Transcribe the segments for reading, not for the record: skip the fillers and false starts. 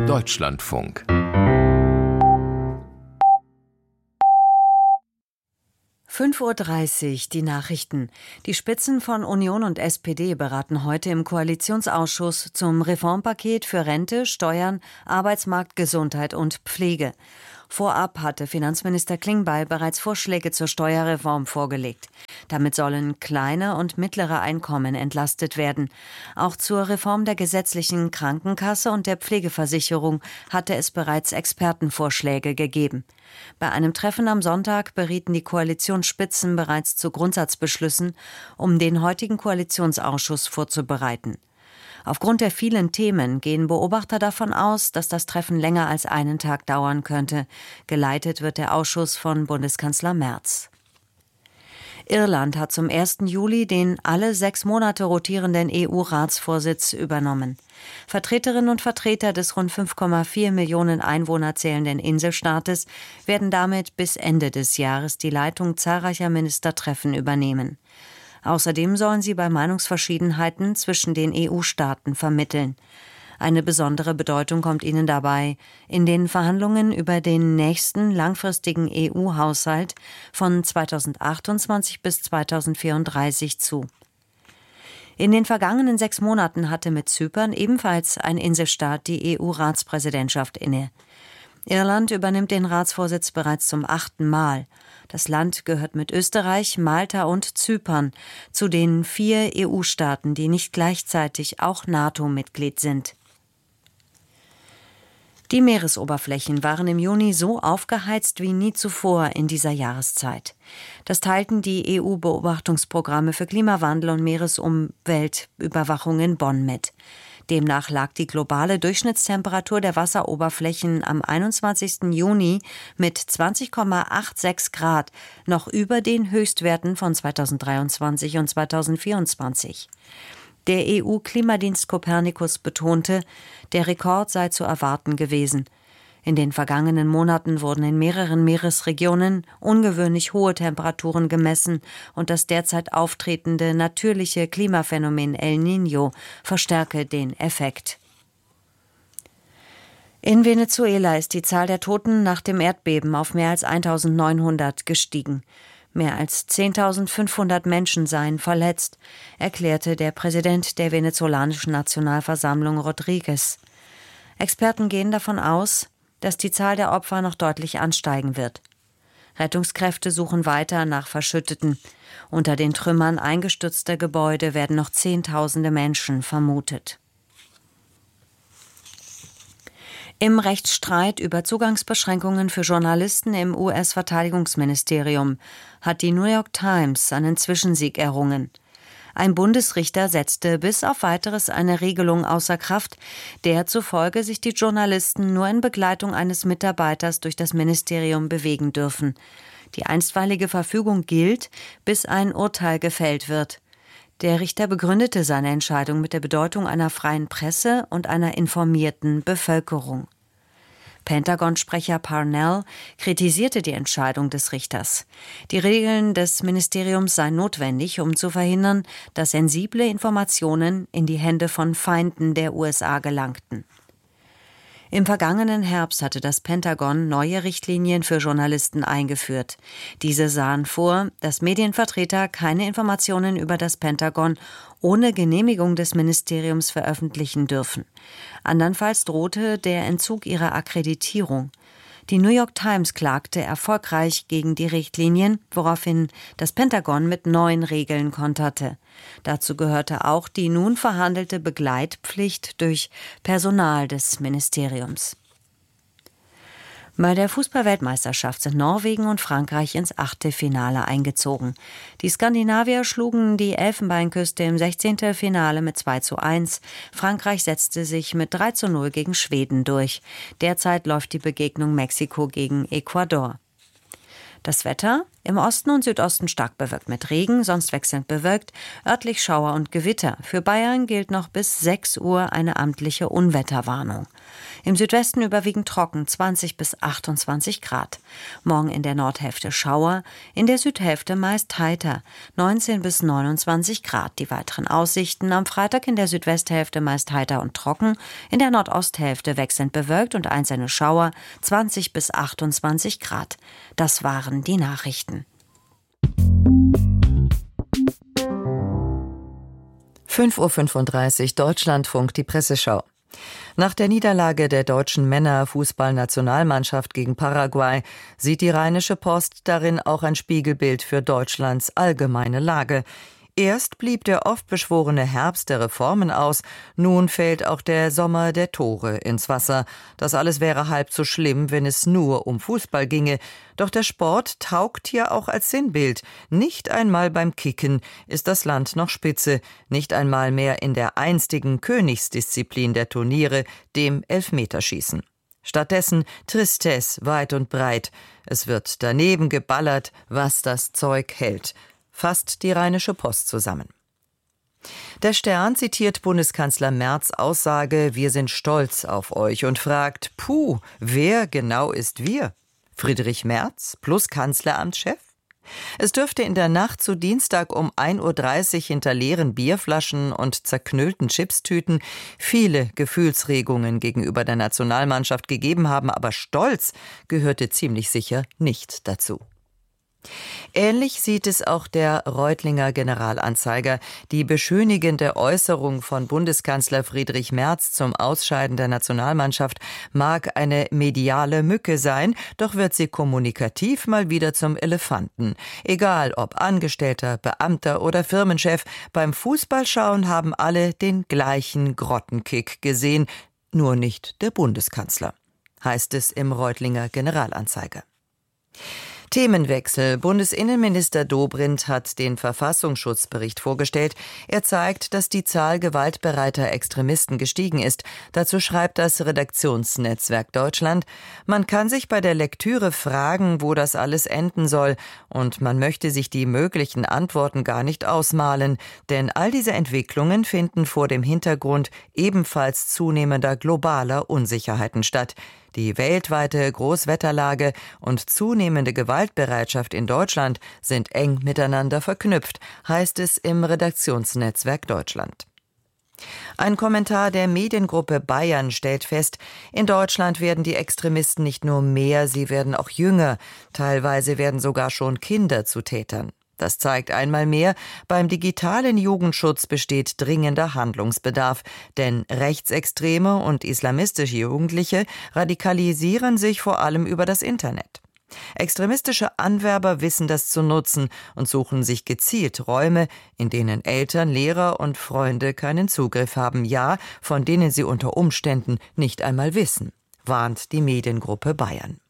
Deutschlandfunk. 5:30 Uhr, die Nachrichten. Die Spitzen von Union und SPD beraten heute im Koalitionsausschuss zum Reformpaket für Rente, Steuern, Arbeitsmarkt, Gesundheit und Pflege. Vorab hatte Finanzminister Klingbeil bereits Vorschläge zur Steuerreform vorgelegt. Damit sollen kleine und mittlere Einkommen entlastet werden. Auch zur Reform der gesetzlichen Krankenkasse und der Pflegeversicherung hatte es bereits Expertenvorschläge gegeben. Bei einem Treffen am Sonntag berieten die Koalitionsspitzen bereits zu Grundsatzbeschlüssen, um den heutigen Koalitionsausschuss vorzubereiten. Aufgrund der vielen Themen gehen Beobachter davon aus, dass das Treffen länger als einen Tag dauern könnte. Geleitet wird der Ausschuss von Bundeskanzler Merz. Irland hat zum 1. Juli den alle 6 Monate rotierenden EU-Ratsvorsitz übernommen. Vertreterinnen und Vertreter des rund 5,4 Millionen Einwohner zählenden Inselstaates werden damit bis Ende des Jahres die Leitung zahlreicher Ministertreffen übernehmen. Außerdem sollen sie bei Meinungsverschiedenheiten zwischen den EU-Staaten vermitteln. Eine besondere Bedeutung kommt ihnen dabei in den Verhandlungen über den nächsten langfristigen EU-Haushalt von 2028 bis 2034 zu. In den vergangenen 6 Monaten hatte mit Zypern, ebenfalls ein Inselstaat, die EU-Ratspräsidentschaft inne. Irland übernimmt den Ratsvorsitz bereits zum 8. Mal. Das Land gehört mit Österreich, Malta und Zypern zu den 4 EU-Staaten, die nicht gleichzeitig auch NATO-Mitglied sind. Die Meeresoberflächen waren im Juni so aufgeheizt wie nie zuvor in dieser Jahreszeit. Das teilten die EU-Beobachtungsprogramme für Klimawandel und Meeresumweltüberwachung in Bonn mit. Demnach lag die globale Durchschnittstemperatur der Wasseroberflächen am 21. Juni mit 20,86 Grad noch über den Höchstwerten von 2023 und 2024. Der EU-Klimadienst Copernicus betonte, der Rekord sei zu erwarten gewesen. In den vergangenen Monaten wurden in mehreren Meeresregionen ungewöhnlich hohe Temperaturen gemessen und das derzeit auftretende natürliche Klimaphänomen El Niño verstärke den Effekt. In Venezuela ist die Zahl der Toten nach dem Erdbeben auf mehr als 1.900 gestiegen. Mehr als 10.500 Menschen seien verletzt, erklärte der Präsident der venezolanischen Nationalversammlung Rodríguez. Experten gehen davon aus, dass die Zahl der Opfer noch deutlich ansteigen wird. Rettungskräfte suchen weiter nach Verschütteten. Unter den Trümmern eingestürzter Gebäude werden noch Zehntausende Menschen vermutet. Im Rechtsstreit über Zugangsbeschränkungen für Journalisten im US-Verteidigungsministerium hat die New York Times einen Zwischensieg errungen. Ein Bundesrichter setzte bis auf Weiteres eine Regelung außer Kraft, der zufolge sich die Journalisten nur in Begleitung eines Mitarbeiters durch das Ministerium bewegen dürfen. Die einstweilige Verfügung gilt, bis ein Urteil gefällt wird. Der Richter begründete seine Entscheidung mit der Bedeutung einer freien Presse und einer informierten Bevölkerung. Pentagon-Sprecher Parnell kritisierte die Entscheidung des Richters. Die Regeln des Ministeriums seien notwendig, um zu verhindern, dass sensible Informationen in die Hände von Feinden der USA gelangten. Im vergangenen Herbst hatte das Pentagon neue Richtlinien für Journalisten eingeführt. Diese sahen vor, dass Medienvertreter keine Informationen über das Pentagon ohne Genehmigung des Ministeriums veröffentlichen dürfen. Andernfalls drohte der Entzug ihrer Akkreditierung. Die New York Times klagte erfolgreich gegen die Richtlinien, woraufhin das Pentagon mit neuen Regeln konterte. Dazu gehörte auch die nun verhandelte Begleitpflicht durch Personal des Ministeriums. Bei der Fußball-Weltmeisterschaft sind Norwegen und Frankreich ins Achtelfinale eingezogen. Die Skandinavier schlugen die Elfenbeinküste im 16. Finale mit 2:1. Frankreich setzte sich mit 3:0 gegen Schweden durch. Derzeit läuft die Begegnung Mexiko gegen Ecuador. Das Wetter: im Osten und Südosten stark bewölkt mit Regen, sonst wechselnd bewölkt, örtlich Schauer und Gewitter. Für Bayern gilt noch bis 6 Uhr eine amtliche Unwetterwarnung. Im Südwesten überwiegend trocken, 20 bis 28 Grad. Morgen in der Nordhälfte Schauer, in der Südhälfte meist heiter, 19 bis 29 Grad. Die weiteren Aussichten: am Freitag in der Südwesthälfte meist heiter und trocken, in der Nordosthälfte wechselnd bewölkt und einzelne Schauer, 20 bis 28 Grad. Das waren die Nachrichten. 5:35 Uhr Deutschlandfunk, die Presseschau. Nach der Niederlage der deutschen Männerfußballnationalmannschaft gegen Paraguay sieht die Rheinische Post darin auch ein Spiegelbild für Deutschlands allgemeine Lage. Erst blieb der oft beschworene Herbst der Reformen aus, nun fällt auch der Sommer der Tore ins Wasser. Das alles wäre halb so schlimm, wenn es nur um Fußball ginge. Doch der Sport taugt hier auch als Sinnbild. Nicht einmal beim Kicken ist das Land noch Spitze, nicht einmal mehr in der einstigen Königsdisziplin der Turniere, dem Elfmeterschießen. Stattdessen Tristesse weit und breit. Es wird daneben geballert, was das Zeug hält. Fasst die Rheinische Post zusammen. Der Stern zitiert Bundeskanzler Merz' Aussage: Wir sind stolz auf euch, und fragt: Puh, wer genau ist wir? Friedrich Merz plus Kanzleramtschef? Es dürfte in der Nacht zu Dienstag um 1:30 Uhr hinter leeren Bierflaschen und zerknüllten Chipstüten viele Gefühlsregungen gegenüber der Nationalmannschaft gegeben haben, aber Stolz gehörte ziemlich sicher nicht dazu. Ähnlich sieht es auch der Reutlinger Generalanzeiger. Die beschönigende Äußerung von Bundeskanzler Friedrich Merz zum Ausscheiden der Nationalmannschaft mag eine mediale Mücke sein, doch wird sie kommunikativ mal wieder zum Elefanten. Egal ob Angestellter, Beamter oder Firmenchef, beim Fußballschauen haben alle den gleichen Grottenkick gesehen, nur nicht der Bundeskanzler, heißt es im Reutlinger Generalanzeiger. Themenwechsel. Bundesinnenminister Dobrindt hat den Verfassungsschutzbericht vorgestellt. Er zeigt, dass die Zahl gewaltbereiter Extremisten gestiegen ist. Dazu schreibt das Redaktionsnetzwerk Deutschland: Man kann sich bei der Lektüre fragen, wo das alles enden soll. Und man möchte sich die möglichen Antworten gar nicht ausmalen. Denn all diese Entwicklungen finden vor dem Hintergrund ebenfalls zunehmender globaler Unsicherheiten statt. Die weltweite Großwetterlage und zunehmende Gewaltbereitschaft in Deutschland sind eng miteinander verknüpft, heißt es im Redaktionsnetzwerk Deutschland. Ein Kommentar der Mediengruppe Bayern stellt fest: In Deutschland werden die Extremisten nicht nur mehr, sie werden auch jünger. Teilweise werden sogar schon Kinder zu Tätern. Das zeigt einmal mehr, beim digitalen Jugendschutz besteht dringender Handlungsbedarf, denn rechtsextreme und islamistische Jugendliche radikalisieren sich vor allem über das Internet. Extremistische Anwerber wissen das zu nutzen und suchen sich gezielt Räume, in denen Eltern, Lehrer und Freunde keinen Zugriff haben, ja, von denen sie unter Umständen nicht einmal wissen, warnt die Mediengruppe Bayern.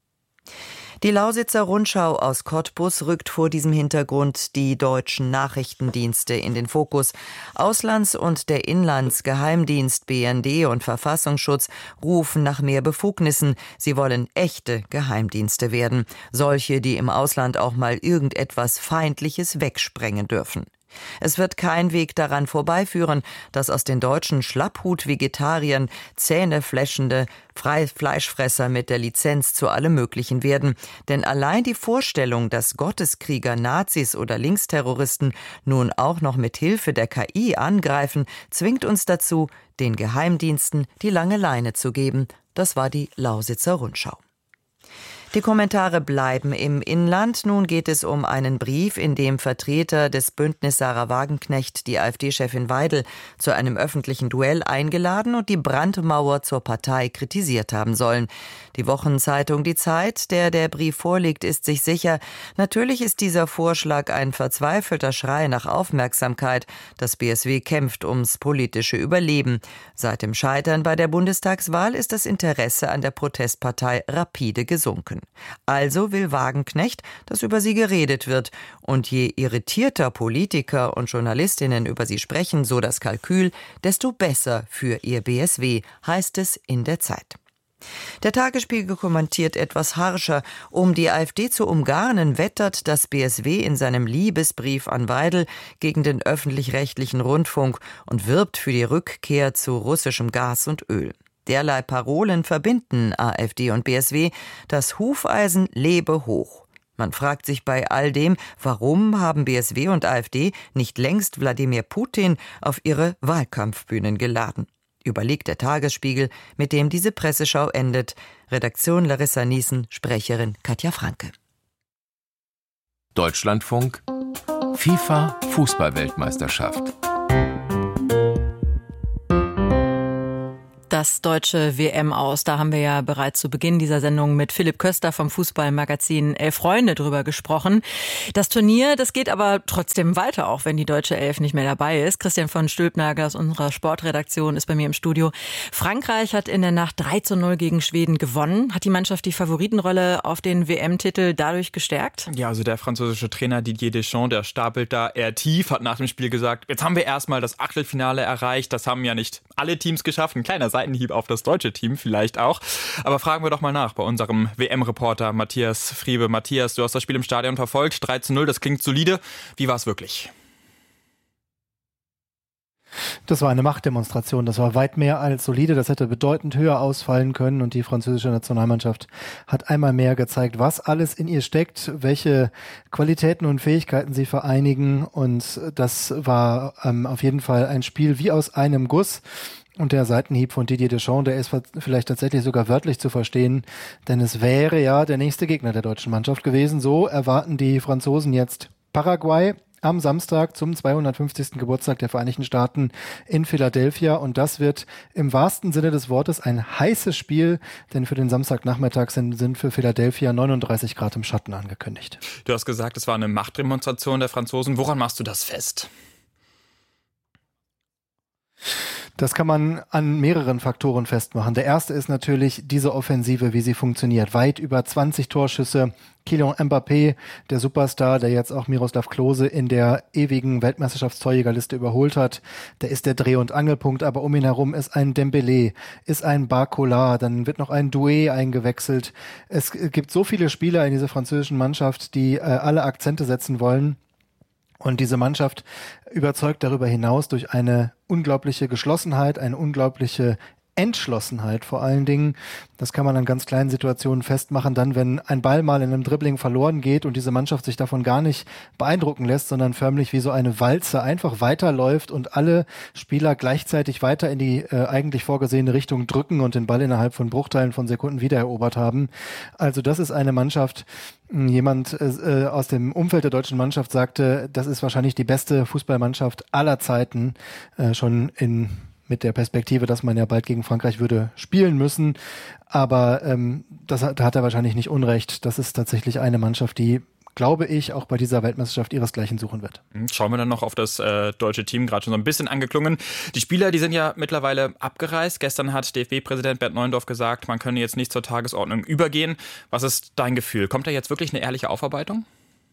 Die Lausitzer Rundschau aus Cottbus rückt vor diesem Hintergrund die deutschen Nachrichtendienste in den Fokus. Auslands- und der Inlandsgeheimdienst, BND und Verfassungsschutz rufen nach mehr Befugnissen. Sie wollen echte Geheimdienste werden. Solche, die im Ausland auch mal irgendetwas Feindliches wegsprengen dürfen. Es wird kein Weg daran vorbeiführen, dass aus den deutschen Schlapphut-Vegetariern zähnefletschende Fleischfresser mit der Lizenz zu allem Möglichen werden. Denn allein die Vorstellung, dass Gotteskrieger, Nazis oder Linksterroristen nun auch noch mit Hilfe der KI angreifen, zwingt uns dazu, den Geheimdiensten die lange Leine zu geben. Das war die Lausitzer Rundschau. Die Kommentare bleiben im Inland. Nun geht es um einen Brief, in dem Vertreter des Bündnis Sarah Wagenknecht die AfD-Chefin Weidel zu einem öffentlichen Duell eingeladen und die Brandmauer zur Partei kritisiert haben sollen. Die Wochenzeitung Die Zeit, der Brief vorliegt, ist sich sicher: Natürlich ist dieser Vorschlag ein verzweifelter Schrei nach Aufmerksamkeit. Das BSW kämpft ums politische Überleben. Seit dem Scheitern bei der Bundestagswahl ist das Interesse an der Protestpartei rapide gesunken. Also will Wagenknecht, dass über sie geredet wird. Und je irritierter Politiker und Journalistinnen über sie sprechen, so das Kalkül, desto besser für ihr BSW, heißt es in der Zeit. Der Tagesspiegel kommentiert etwas harscher. Um die AfD zu umgarnen, wettert das BSW in seinem Liebesbrief an Weidel gegen den öffentlich-rechtlichen Rundfunk und wirbt für die Rückkehr zu russischem Gas und Öl. Derlei Parolen verbinden AfD und BSW. Das Hufeisen lebe hoch. Man fragt sich bei all dem, warum haben BSW und AfD nicht längst Wladimir Putin auf ihre Wahlkampfbühnen geladen? Überlegt der Tagesspiegel, mit dem diese Presseschau endet. Redaktion Larissa Niesen, Sprecherin Katja Franke. Deutschlandfunk FIFA Fußball-Weltmeisterschaft. Das deutsche WM-Aus, da haben wir ja bereits zu Beginn dieser Sendung mit Philipp Köster vom Fußballmagazin Elf Freunde drüber gesprochen. Das Turnier, das geht aber trotzdem weiter, auch wenn die deutsche Elf nicht mehr dabei ist. Christian von Stülpnagel aus unserer Sportredaktion ist bei mir im Studio. Frankreich hat in der Nacht 3:0 gegen Schweden gewonnen. Hat die Mannschaft die Favoritenrolle auf den WM-Titel dadurch gestärkt? Ja, also der französische Trainer Didier Deschamps, der stapelt da eher tief, hat nach dem Spiel gesagt, jetzt haben wir erstmal das Achtelfinale erreicht. Das haben ja nicht alle Teams geschafft. Ein kleiner Seitenhieb auf das deutsche Team vielleicht auch. Aber fragen wir doch mal nach bei unserem WM-Reporter Matthias Friebe. Matthias, du hast das Spiel im Stadion verfolgt. 3:0, das klingt solide. Wie war es wirklich? Das war eine Machtdemonstration. Das war weit mehr als solide. Das hätte bedeutend höher ausfallen können. Und die französische Nationalmannschaft hat einmal mehr gezeigt, was alles in ihr steckt, welche Qualitäten und Fähigkeiten sie vereinigen. Und das war auf jeden Fall ein Spiel wie aus einem Guss. Und der Seitenhieb von Didier Deschamps, der ist vielleicht tatsächlich sogar wörtlich zu verstehen, denn es wäre ja der nächste Gegner der deutschen Mannschaft gewesen. So erwarten die Franzosen jetzt Paraguay am Samstag zum 250. Geburtstag der Vereinigten Staaten in Philadelphia. Und das wird im wahrsten Sinne des Wortes ein heißes Spiel, denn für den Samstagnachmittag sind für Philadelphia 39 Grad im Schatten angekündigt. Du hast gesagt, es war eine Machtdemonstration der Franzosen. Woran machst du das fest? Das kann man an mehreren Faktoren festmachen. Der erste ist natürlich diese Offensive, wie sie funktioniert. Weit über 20 Torschüsse. Kylian Mbappé, der Superstar, der jetzt auch Miroslav Klose in der ewigen Weltmeisterschaftstorjägerliste überholt hat, der ist der Dreh- und Angelpunkt. Aber um ihn herum ist ein Dembélé, ist ein Barcola, dann wird noch ein Doué eingewechselt. Es gibt so viele Spieler in dieser französischen Mannschaft, die alle Akzente setzen wollen. Und diese Mannschaft überzeugt darüber hinaus durch eine unglaubliche Geschlossenheit, eine unglaubliche Entschlossenheit vor allen Dingen. Das kann man an ganz kleinen Situationen festmachen. Dann, wenn ein Ball mal in einem Dribbling verloren geht und diese Mannschaft sich davon gar nicht beeindrucken lässt, sondern förmlich wie so eine Walze einfach weiterläuft und alle Spieler gleichzeitig weiter in die eigentlich vorgesehene Richtung drücken und den Ball innerhalb von Bruchteilen von Sekunden wiedererobert haben. Also das ist eine Mannschaft. Jemand aus dem Umfeld der deutschen Mannschaft sagte, das ist wahrscheinlich die beste Fußballmannschaft aller Zeiten, schon mit der Perspektive, dass man ja bald gegen Frankreich würde spielen müssen. Aber da hat er wahrscheinlich nicht Unrecht. Das ist tatsächlich eine Mannschaft, die, glaube ich, auch bei dieser Weltmeisterschaft ihresgleichen suchen wird. Schauen wir dann noch auf das deutsche Team, gerade schon so ein bisschen angeklungen. Die Spieler, die sind ja mittlerweile abgereist. Gestern hat DFB-Präsident Bernd Neuendorf gesagt, man könne jetzt nicht zur Tagesordnung übergehen. Was ist dein Gefühl? Kommt da jetzt wirklich eine ehrliche Aufarbeitung?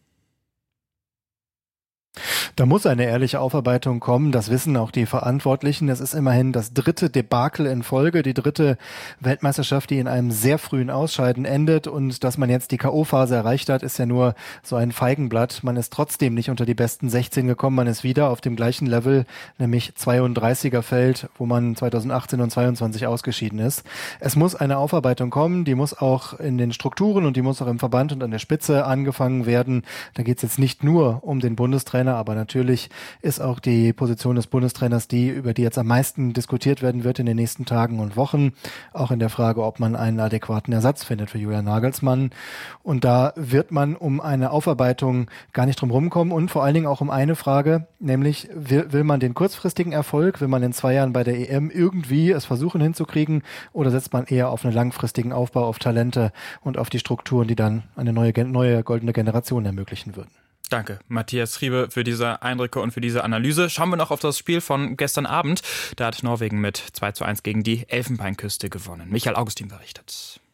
Da muss eine ehrliche Aufarbeitung kommen, das wissen auch die Verantwortlichen. Es ist immerhin das dritte Debakel in Folge, die dritte Weltmeisterschaft, die in einem sehr frühen Ausscheiden endet. Und dass man jetzt die K.O.-Phase erreicht hat, ist ja nur so ein Feigenblatt. Man ist trotzdem nicht unter die besten 16 gekommen. Man ist wieder auf dem gleichen Level, nämlich 32er-Feld, wo man 2018 und 2022 ausgeschieden ist. Es muss eine Aufarbeitung kommen, die muss auch in den Strukturen und die muss auch im Verband und an der Spitze angefangen werden. Da geht es jetzt nicht nur um den Bundestrainer, aber natürlich ist auch die Position des Bundestrainers die, über die jetzt am meisten diskutiert werden wird in den nächsten Tagen und Wochen. Auch in der Frage, ob man einen adäquaten Ersatz findet für Julian Nagelsmann. Und da wird man um eine Aufarbeitung gar nicht drum rumkommen und vor allen Dingen auch um eine Frage, nämlich will man den kurzfristigen Erfolg, will man in 2 Jahren bei der EM irgendwie es versuchen hinzukriegen oder setzt man eher auf einen langfristigen Aufbau, auf Talente und auf die Strukturen, die dann eine neue goldene Generation ermöglichen würden. Danke, Matthias Friebe, für diese Eindrücke und für diese Analyse. Schauen wir noch auf das Spiel von gestern Abend. Da hat Norwegen mit 2:1 gegen die Elfenbeinküste gewonnen. Michael Augustin berichtet.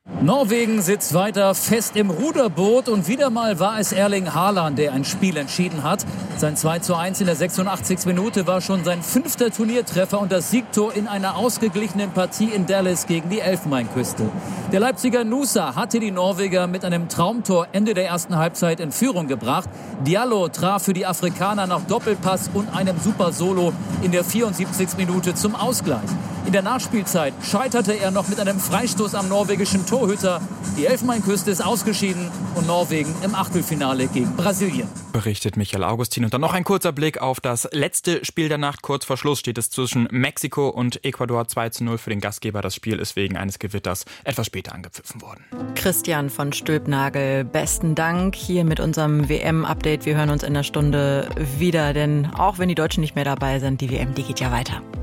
Norwegen sitzt weiter fest im Ruderboot und wieder mal war es Erling Haaland, der ein Spiel entschieden hat. Sein 2:1 in der 86. Minute war schon sein 5. Turniertreffer und das Siegtor in einer ausgeglichenen Partie in Dallas gegen die Elfenbeinküste. Der Leipziger Nusa hatte die Norweger mit einem Traumtor Ende der ersten Halbzeit in Führung gebracht. Diallo traf für die Afrikaner nach Doppelpass und einem super Solo in der 74. Minute zum Ausgleich. In der Nachspielzeit scheiterte er noch mit einem Freistoß am norwegischen Torhüter. Die Elfenbeinküste ist ausgeschieden und Norwegen im Achtelfinale gegen Brasilien. Berichtet Michael Augustin. Und dann noch ein kurzer Blick auf das letzte Spiel der Nacht. Kurz vor Schluss steht es zwischen Mexiko und Ecuador 2:0 für den Gastgeber. Das Spiel ist wegen eines Gewitters etwas später angepfiffen worden. Christian von Stülpnagel, besten Dank hier mit unserem WM-Update. Wir hören uns in einer Stunde wieder, denn auch wenn die Deutschen nicht mehr dabei sind, die WM, die geht ja weiter.